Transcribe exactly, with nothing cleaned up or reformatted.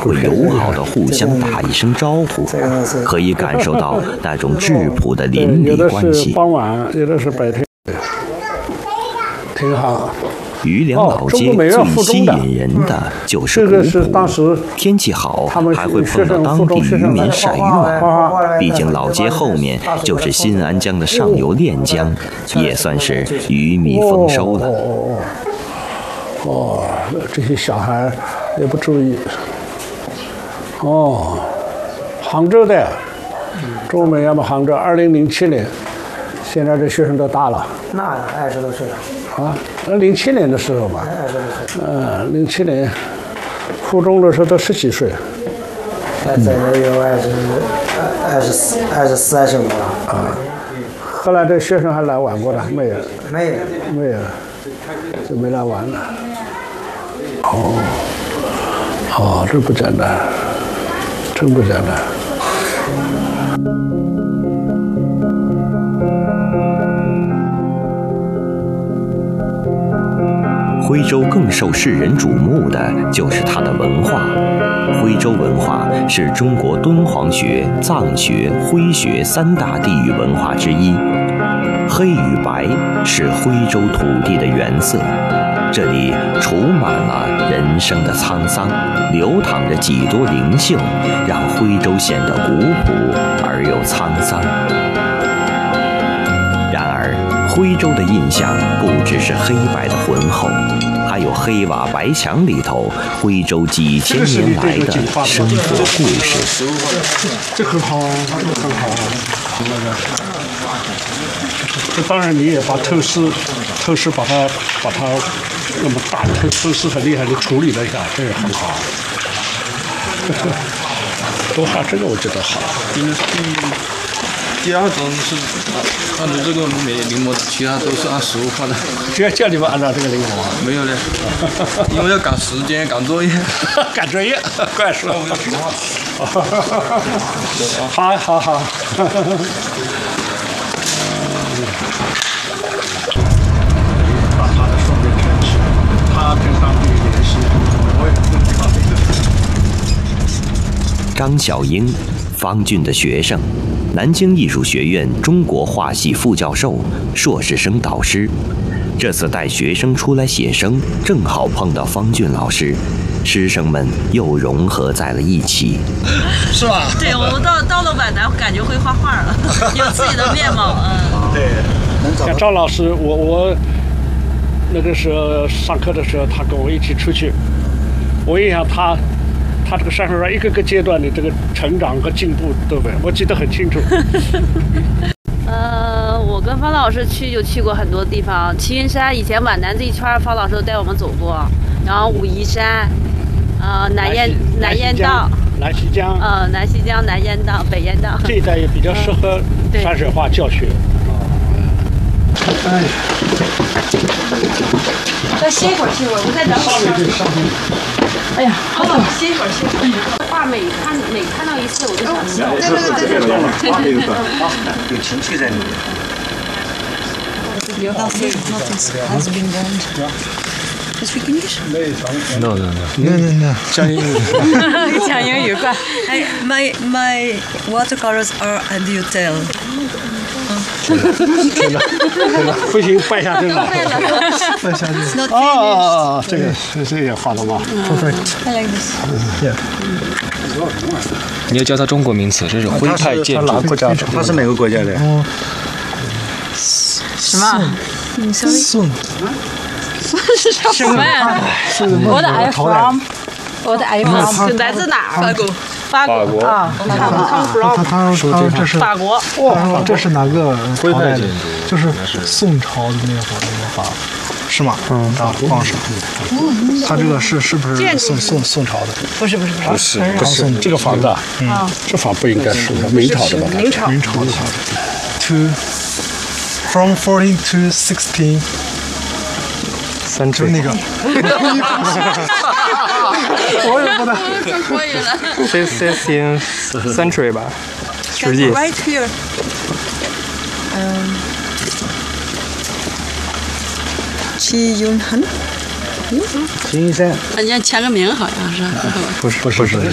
会友好地互相打一声招呼，可以感受到那种质朴的邻里关系。 有的是傍晚，有的是白天，挺好。 余梁老街最吸引人的就是古朴，天气好还会碰到当地渔民晒鱼网。毕竟老街后面就是新安江的上游练江，也算是鱼米丰收了。 哦，这些小孩也不注意。哦，杭州的，中美要么杭州，二零零七年，现在这学生都大了。 那二十多岁了。 啊，那零七年的时候吧，嗯，零七年，初中的时候都十几岁。 现在有二十二十四、二十四、二十五了。 啊，后来这学生还来玩过的没有？ 没有， 没有，就没来玩了。哦，哦，这不简单，真不简单。 徽州更受世人瞩目的就是它的文化。徽州文化是中国敦煌学、藏学、徽学三大地域文化之一。黑与白是徽州土地的原色，这里储满了人生的沧桑，流淌着几多灵秀，让徽州显得古朴而又沧桑。然而，徽州的印象不只是黑白的浑厚，还有黑瓦白墙里头徽州几千年来的生活故事。 这很好，这个很好。这当然你也把透视，透视把它把它那么大透透视很厉害的处理了一下，这也很好。多画这个我觉得好。 因为第第二种是按照这个没临摹的，其他都是按实物画的。 只要叫你们按照这个临摹啊？ 没有嘞，因为要赶时间、赶作业。 赶作业，怪说。好好好。把他的双面撑起，他跟当地联系，我也不知道。 张小英，方俊的学生，南京艺术学院中国画系副教授、硕士生导师。这次带学生出来写生，正好碰到方俊老师，师生们又融合在了一起。 是吧？ 对，我到到了皖南，感觉会画画了，有自己的面貌。嗯， 对。 像张老师，我我那个时候上课的时候，他跟我一起出去，我印象他。他这个山上一个个阶段的这个成长和进步，对不对？我记得很清楚。 呃，我跟方老师去就去过很多地方，齐云山以前皖南这一圈，方老师都带我们走过，然后武夷山，呃，南燕南燕道， 南溪江， 呃，南溪江、南燕道、北燕道， 这一带也比较适合山水画教学。哎， 再歇一会儿，歇一会儿，我再等会儿。哎呀，好好歇一会儿，歇一会儿。画每看每看到一次，我就想笑。对对对对对对。 有情绪在里面。 has been burned. You speak English? No, no, no. No, no, no. 讲英语。 讲英语快。 I, my my watercolors are a detail. 不行，败下阵了。 败下阵。 哦，这个这个也画的吗 ？Perfect. I like this. Yeah. 你要教他中国名词，这是徽派建筑。 他是哪个国家的？ 哦。 什么？ 你说宋。 是什么呀？我的 I from， 我的 I from 来自哪儿？法国。法国啊，他他他说这是法国。 哇，这是哪个朝代的？就是宋朝的那会儿那个法，是吗？嗯，啊，皇上。他这个是是不是宋宋宋朝的？ 不是不是不是不是这个房子啊，嗯，这房不应该是明朝的吧？ 明朝明朝的。To from fourteen to sixteen。 就是那个，我也不能。 可以了。 sixteenth century 吧，世纪。 Right here. Um, 齐云恒。 齐云山。 人家签个名好像是。 不是不是不是。